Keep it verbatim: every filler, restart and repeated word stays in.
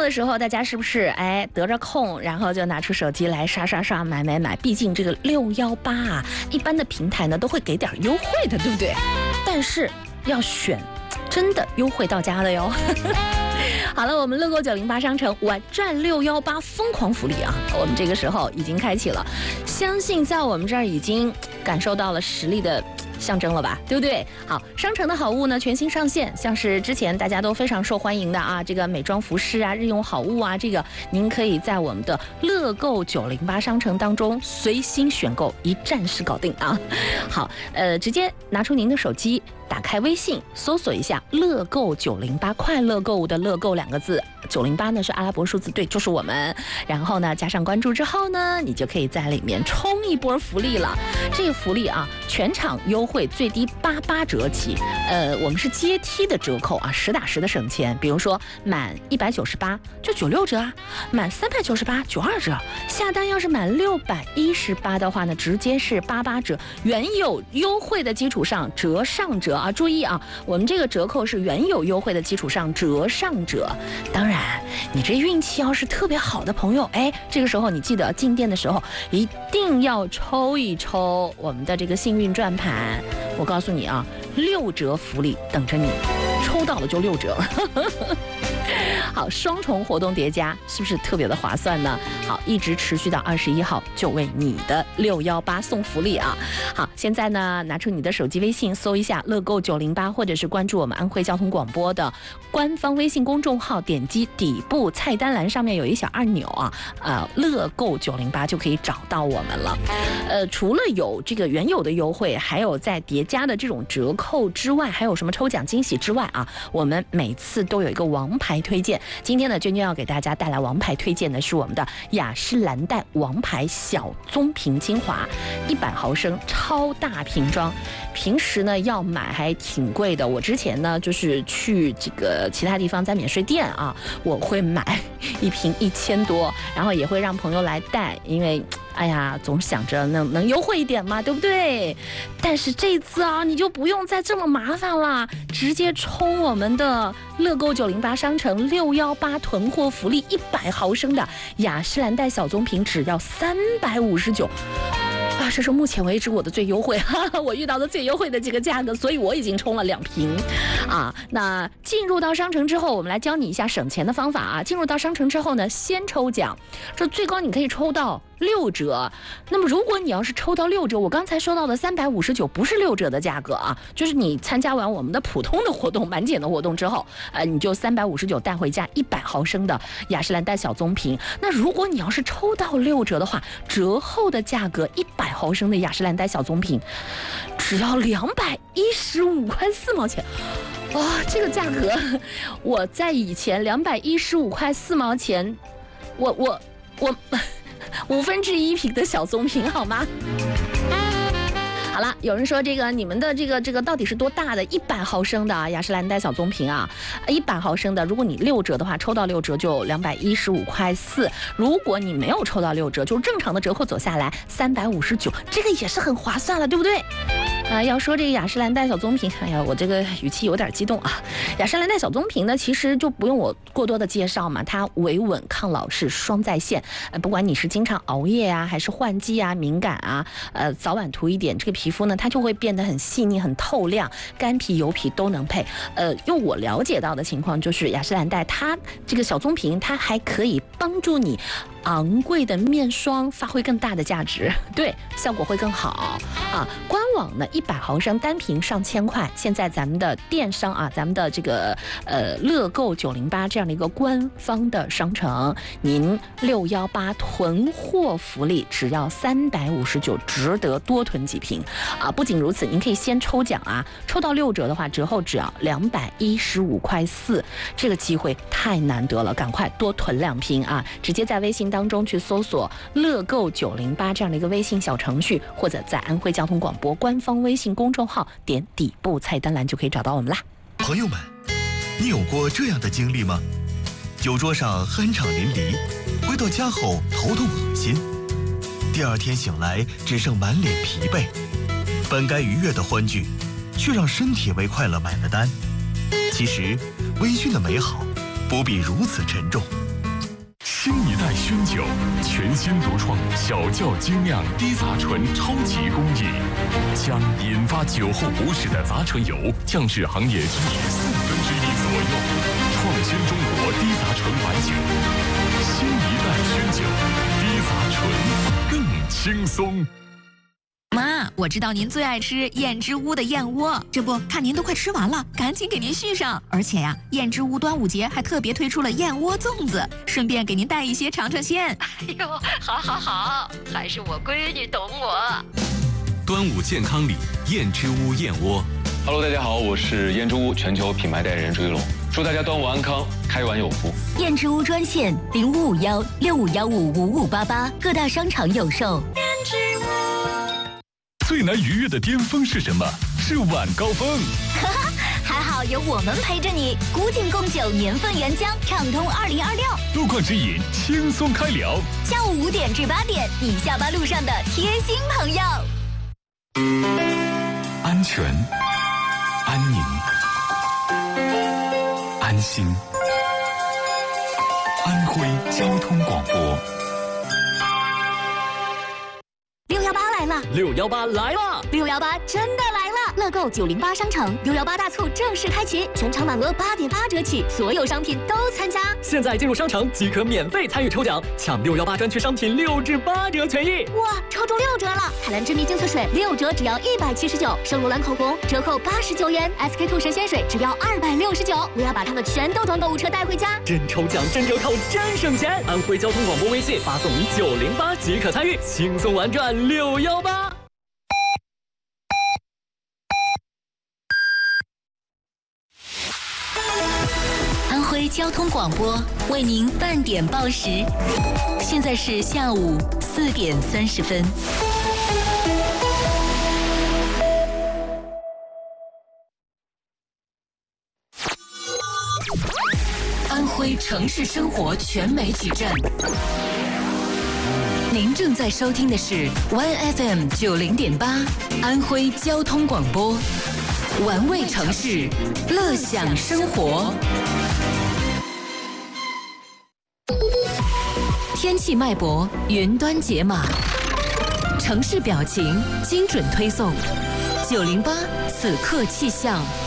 的时候，大家是不是哎得着空，然后就拿出手机来刷刷刷买买买？毕竟这个六幺八啊，一般的平台呢都会给点优惠的，对不对？但是要选真的优惠到家的哟。好了，我们乐购九零八商城玩转六幺八疯狂福利啊，我们这个时候已经开启了，相信在我们这儿已经感受到了实力的象征了吧，对不对？好，商城的好物呢全新上线，像是之前大家都非常受欢迎的啊，这个美妆服饰啊、日用好物啊，这个您可以在我们的乐购九零八商城当中随心选购，一站式搞定啊。好，呃，直接拿出您的手机，打开微信，搜索一下乐购九零八，快乐购物的乐购两个字，九零八呢是阿拉伯数字，对，就是我们。然后呢，加上关注之后呢，你就可以在里面冲一波福利了。这个福利啊，全场优惠最低八八折起，呃，我们是阶梯的折扣啊，实打实的省钱。比如说满一百九十八就九六折啊，满三百九十八九二折，下单要是满六百一十八的话呢，直接是八八折，原有优惠的基础上折上折啊！注意啊，我们这个折扣是原有优惠的基础上折上折。当然，你这运气要是特别好的朋友，哎，这个时候你记得进店的时候一定要抽一抽我们的这个幸运转盘。我告诉你啊，六折福利等着你，抽到了就六折。好，双重活动叠加，是不是特别的划算呢？好，一直持续到二十一号，就为你的六幺八送福利啊！好，现在呢，拿出你的手机微信，搜一下乐购九零八，或者是关注我们安徽交通广播的官方微信公众号，点击底部菜单栏上面有一小按钮啊，呃，乐购九零八就可以找到我们了。呃，除了有这个原有的优惠，还有在叠加的这种折扣之外，还有什么抽奖惊喜之外啊，我们每次都有一个王牌推荐。今天呢，娟娟要给大家带来王牌推荐的是我们的雅诗兰黛王牌小棕瓶精华，一百毫升超大瓶装。平时呢要买还挺贵的，我之前呢就是去这个其他地方在免税店啊，我会买一瓶一千多，然后也会让朋友来带，因为哎呀，总想着能能优惠一点嘛，对不对？但是这次啊，你就不用再这么麻烦了，直接冲我们的乐购九零八商城六幺八囤货福利，一百毫升的雅诗兰黛小棕瓶只要三百五十九。啊，这是目前为止我的最优惠，哈哈，我遇到的最优惠的这个价格，所以我已经冲了两瓶，啊，那进入到商城之后，我们来教你一下省钱的方法啊。进入到商城之后呢，先抽奖，这最高你可以抽到六折。那么如果你要是抽到六折，我刚才说到的三百五十九不是六折的价格啊，就是你参加完我们的普通的活动、满减的活动之后，呃，你就三百五十九带回家一百毫升的雅诗兰黛小棕瓶。那如果你要是抽到六折的话，折后的价格一百毫升的雅诗兰黛小棕瓶，只要两百一十五块四毛钱。哇，这个价格，我在以前两百一十五块四毛钱，我我我。五分之一瓶的小棕瓶好吗？好了，有人说这个你们的这个这个到底是多大的？一百毫升的雅诗兰黛小棕瓶啊，一百毫升的，如果你六折的话，抽到六折就两百一十五块四。如果你没有抽到六折，就是正常的折扣走下来三百五十九，这个也是很划算了，对不对？啊、呃，要说这个雅诗兰黛小棕瓶，哎呀，我这个语气有点激动啊。雅诗兰黛小棕瓶呢，其实就不用我过多的介绍嘛，它维稳抗老是双在线。呃，不管你是经常熬夜啊，还是换季啊、敏感啊，呃，早晚涂一点，这个皮肤呢，它就会变得很细腻、很透亮，干皮、油皮都能配。呃，用我了解到的情况就是，雅诗兰黛它这个小棕瓶，它还可以帮助你昂贵的面霜发挥更大的价值，对，效果会更好啊。官网呢，一百毫升单瓶上千块，现在咱们的电商啊，咱们的这个呃乐购九零八这样的一个官方的商城，您六幺八囤货福利只要三百五十九，值得多囤几瓶啊！不仅如此，您可以先抽奖啊，抽到六折的话，折后只要两百一十五块四，这个机会太难得了，赶快多囤两瓶啊！直接在微信当中去搜索乐购九零八这样的一个微信小程序，或者在安徽交通广播官方微信公众号点底部菜单栏就可以找到我们啦。 朋友们，你有过这样的经历吗？酒桌上酣畅淋漓，回到家后头痛恶心，第二天醒来只剩满脸疲惫，本该愉悦的欢聚，却让身体为快乐买了单。其实微醺的美好不必如此沉重， 春酒，全新独创小窖精酿低杂醇超级工艺，将引发酒后不适的杂醇油降至行业均值四分之一左右，创新中国低杂醇白酒，新一代熏酒，低杂醇更轻松。 妈，我知道您最爱吃燕之屋的燕窝，这不看您都快吃完了，赶紧给您续上。而且呀，燕之屋端午节还特别推出了燕窝粽子，顺便给您带一些尝尝鲜。 哎呦，好好好，还是我闺女懂我。 端午健康礼，燕之屋燕窝。 Hello， 大家好，我是燕之屋全球品牌代言人朱一龙，祝大家端午安康，开碗有福。 燕之屋专线零五五幺六五幺五五五八八，各大商场有售。燕之屋。 最难逾越的巅峰是什么？是晚高峰。 哈哈，还好有我们陪着你。古井贡酒年份原浆，畅通二零二六。 路况指引，轻松开聊。 下午五点至八点，你下班路上的贴心朋友。 安全、安宁、安心。安徽交通广播。 六幺八来了！ 六幺八来了！ 六幺八真的来了！乐购九零八商城六幺八大促正式开启，全场满额八点八折起，所有商品都参加。 现在进入商城即可免费参与抽奖，抢六幺八专区商品六至八折权益。 哇，抽中六折了！海蓝之谜精粹水六折只要一百七十九，圣罗兰口红折扣八十九元 ，S K two 神仙水只要二百六十九。我要把它们全都装购物车带回家。 真抽奖，真折扣，真省钱！安徽交通广播微信发送九零八即可参与，轻松玩转六幺八。 安徽交通广播为您半点报时，现在是下午四点三十分。安徽城市生活全媒体站，您正在收听的是 Y F M 九零点八安徽交通广播，玩味城市，乐享生活。天气脉搏，云端解码，城市表情，精准推送。九零八此刻气象。